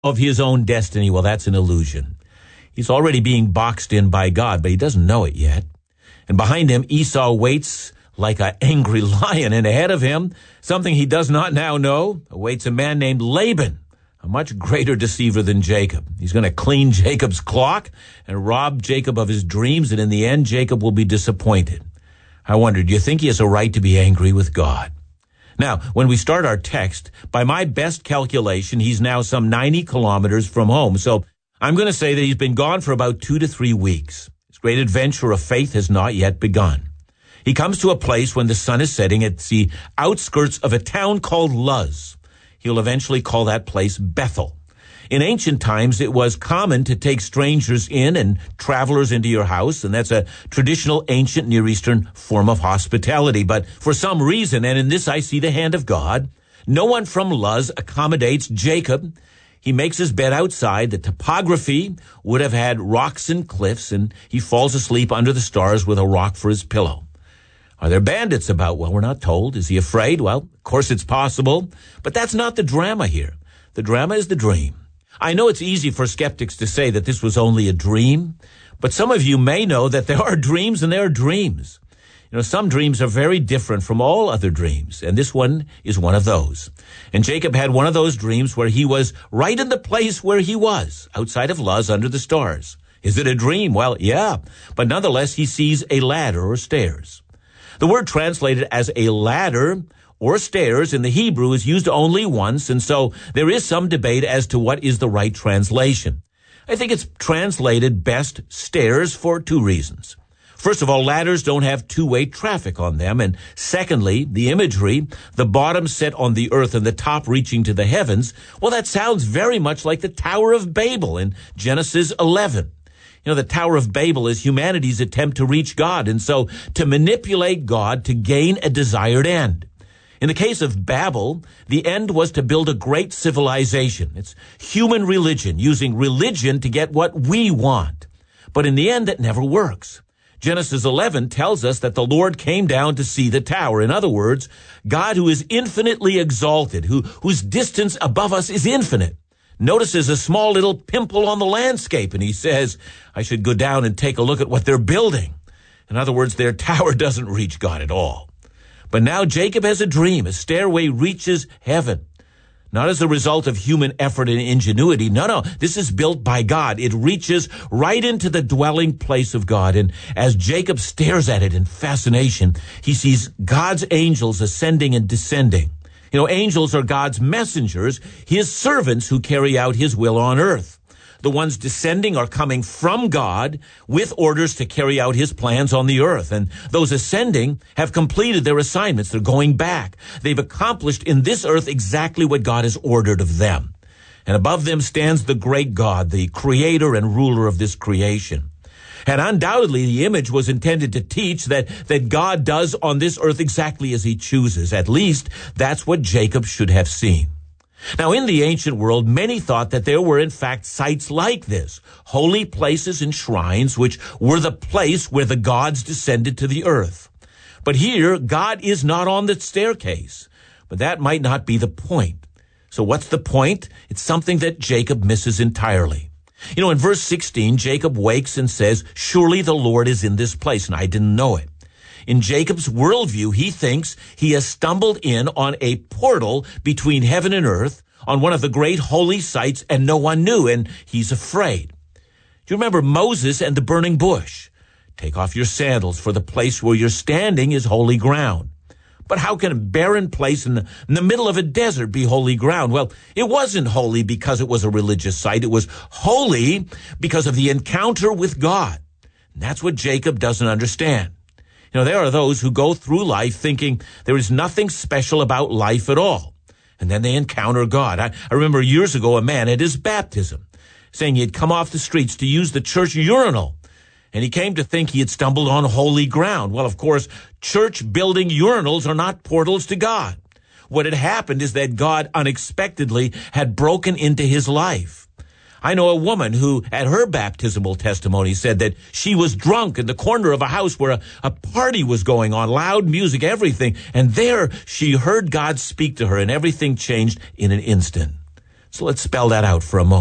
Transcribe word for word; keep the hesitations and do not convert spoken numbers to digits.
of his own destiny. Well, that's an illusion. He's already being boxed in by God, but he doesn't know it yet. And behind him, Esau waits like an angry lion, and ahead of him, something he does not now know, awaits a man named Laban, a much greater deceiver than Jacob. He's going to clean Jacob's clock and rob Jacob of his dreams, and in the end, Jacob will be disappointed. I wonder, do you think he has a right to be angry with God? Now, when we start our text, by my best calculation, he's now some ninety kilometers from home. So I'm going to say that he's been gone for about two to three weeks. His great adventure of faith has not yet begun. He comes to a place when the sun is setting at the outskirts of a town called Luz. He'll eventually call that place Bethel. In ancient times, it was common to take strangers in and travelers into your house, and that's a traditional ancient Near Eastern form of hospitality. But for some reason, and in this I see the hand of God, no one from Luz accommodates Jacob. He makes his bed outside. The topography would have had rocks and cliffs, and he falls asleep under the stars with a rock for his pillow. Are there bandits about? Well, we're not told. Is he afraid? Well, of course it's possible. But that's not the drama here. The drama is the dream. I know it's easy for skeptics to say that this was only a dream, but some of you may know that there are dreams and there are dreams. You know, some dreams are very different from all other dreams, and this one is one of those. And Jacob had one of those dreams where he was right in the place where he was, outside of Luz under the stars. Is it a dream? Well, yeah, but nonetheless he sees a ladder or stairs. The word translated as a ladder or stairs in the Hebrew is used only once, and so there is some debate as to what is the right translation. I think it's translated best stairs for two reasons. First of all, ladders don't have two-way traffic on them, and secondly, the imagery, the bottom set on the earth and the top reaching to the heavens, well, that sounds very much like the Tower of Babel in Genesis eleven. You know, the Tower of Babel is humanity's attempt to reach God, and so to manipulate God to gain a desired end. In the case of Babel, the end was to build a great civilization. It's human religion, using religion to get what we want. But in the end, that never works. Genesis eleven tells us that the Lord came down to see the tower. In other words, God, who is infinitely exalted, who, whose distance above us is infinite, notices a small little pimple on the landscape, and he says, I should go down and take a look at what they're building. In other words, their tower doesn't reach God at all. But now Jacob has a dream. A stairway reaches heaven. Not as a result of human effort and ingenuity. No, no. This is built by God. It reaches right into the dwelling place of God. And as Jacob stares at it in fascination, he sees God's angels ascending and descending. You know, angels are God's messengers, his servants who carry out his will on earth. The ones descending are coming from God with orders to carry out his plans on the earth. And those ascending have completed their assignments. They're going back. They've accomplished in this earth exactly what God has ordered of them. And above them stands the great God, the creator and ruler of this creation. And undoubtedly, the image was intended to teach that, that God does on this earth exactly as he chooses. At least, that's what Jacob should have seen. Now, in the ancient world, many thought that there were, in fact, sites like this, holy places and shrines, which were the place where the gods descended to the earth. But here, God is not on the staircase. But that might not be the point. So what's the point? It's something that Jacob misses entirely. You know, in verse sixteen, Jacob wakes and says, surely the Lord is in this place, and I didn't know it. In Jacob's worldview, he thinks he has stumbled in on a portal between heaven and earth on one of the great holy sites, and no one knew, and he's afraid. Do you remember Moses and the burning bush? Take off your sandals, for the place where you're standing is holy ground. But how can a barren place in the, in the middle of a desert be holy ground? Well, it wasn't holy because it was a religious site. It was holy because of the encounter with God. And that's what Jacob doesn't understand. You know, there are those who go through life thinking there is nothing special about life at all. And then they encounter God. I, I remember years ago a man at his baptism saying he had come off the streets to use the church urinal. And he came to think he had stumbled on holy ground. Well, of course, church building urinals are not portals to God. What had happened is that God unexpectedly had broken into his life. I know a woman who, at her baptismal testimony, said that she was drunk in the corner of a house where a, a party was going on, loud music, everything. And there she heard God speak to her, and everything changed in an instant. So let's spell that out for a moment.